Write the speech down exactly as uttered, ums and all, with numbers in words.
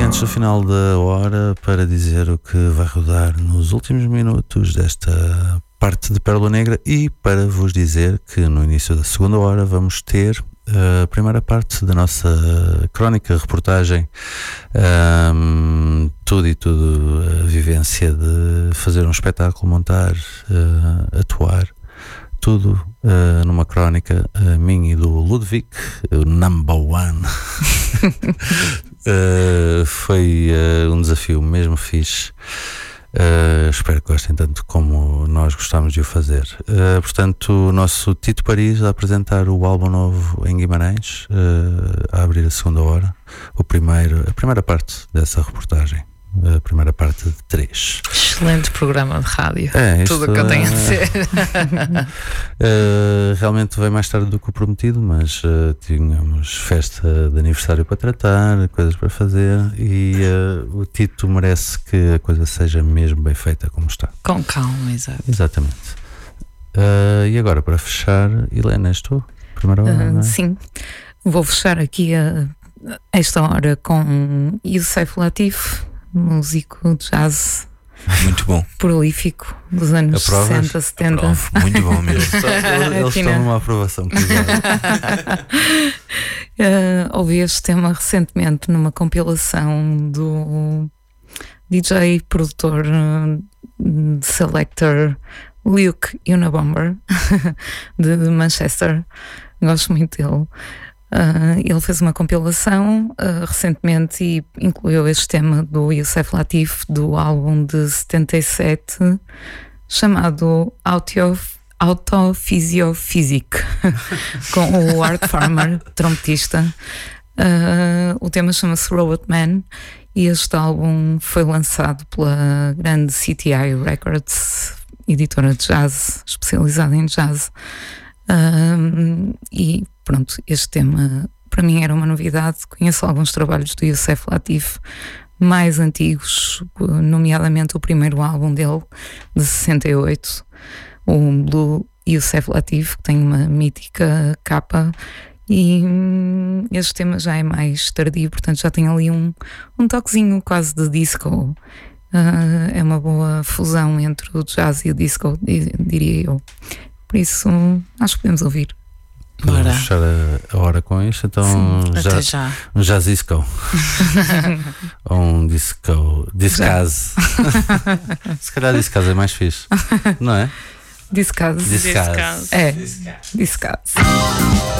antes do final da hora, para dizer o que vai rodar nos últimos minutos desta parte de Pérola Negra e para vos dizer que no início da segunda hora vamos ter a primeira parte da nossa crónica, reportagem, um, tudo e tudo, a vivência de fazer um espetáculo, montar, uh, atuar, tudo uh, numa crónica, uh, minha e do Ludwig, o number one. uh, foi uh, um desafio mesmo fixe. Uh, espero que gostem tanto como nós gostamos de o fazer. Uh, portanto, o nosso Tito Paris a apresentar o álbum novo em Guimarães, uh, a abrir a segunda hora, o primeiro, a primeira parte dessa reportagem, a primeira parte de três. Excelente programa de rádio. É, isto, tudo o que eu tenho a dizer. uh, realmente veio mais tarde do que o prometido, mas uh, tínhamos festa de aniversário para tratar, coisas para fazer e uh, o Tito merece que a coisa seja mesmo bem feita como está. Com calma, exato. Exatamente. Uh, e agora, para fechar, Helena, és tu? Primeira hora, Uh, não é? sim, vou fechar aqui a, esta hora com Youssef Latif, músico de jazz muito bom, prolífico dos anos Aprovas? sessenta, setenta. Aprovo. Muito bom mesmo. Eles Aqui estão não. numa aprovação. uh, ouvi este tema recentemente numa compilação do D J produtor uh, selector Luke Unabomber de, de Manchester. Gosto muito dele. Uh, ele fez uma compilação uh, recentemente e incluiu este tema do Youssef Latif do álbum de setenta e sete chamado Auto, Autophysiophysic com o Art Farmer, trompetista. Uh, o tema chama-se Robot Man e este álbum foi lançado pela grande C T I Records, editora de jazz especializada em jazz. Uh, e pronto, este tema para mim era uma novidade. Conheço alguns trabalhos do Youssef Latif mais antigos, nomeadamente o primeiro álbum dele de sessenta e oito, o Blue Youssef Latif, que tem uma mítica capa, e hum, este tema já é mais tardio, portanto já tem ali um, um toquezinho quase de disco. Uh, é uma boa fusão entre o jazz e o disco, diria eu. Por isso, acho que podemos ouvir. Podemos Bora. fechar a, a hora com isto, então Sim, já, até já. um jazz disco. Ou um disco. Discase. Se calhar discase é mais fixe, não é? Discase. Discase. É, discase.